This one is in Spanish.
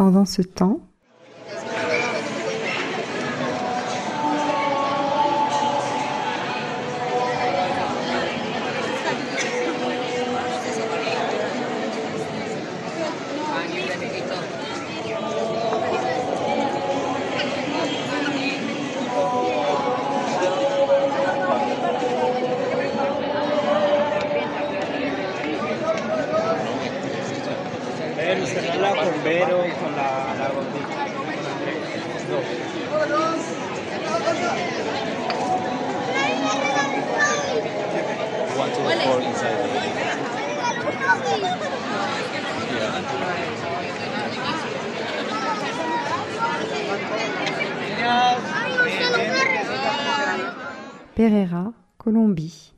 Pendant ce temps, Vero, cerrarla con Vero, con la gordita. Dos. One, two, four inside. Pereira, Colombie.